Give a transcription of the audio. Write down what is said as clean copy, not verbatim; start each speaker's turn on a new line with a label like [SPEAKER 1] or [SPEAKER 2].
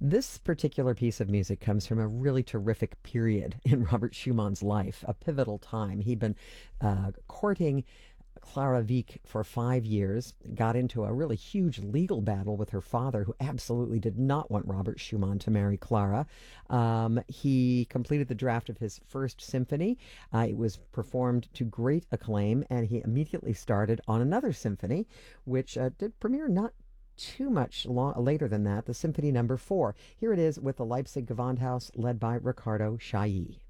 [SPEAKER 1] This particular piece of music comes from a really terrific period in Robert Schumann's life, a pivotal time. He'd been courting Clara Wieck for 5 years, got into a really huge legal battle with her father, who absolutely did not want Robert Schumann to marry Clara. He completed the draft of his first symphony. It was performed to great acclaim, and he immediately started on another symphony, which did premiere not too much later than that, the Symphony Number 4. Here it is with the Leipzig Gewandhaus, led by Riccardo Chailly.